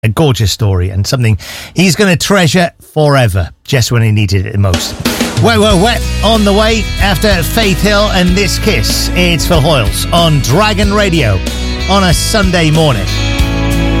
A gorgeous story and something he's going to treasure forever, just when he needed it the most. Wet, wet, wet on the way after Faith Hill and This Kiss. It's Phil Hoyles on Dragon Radio on a Sunday morning.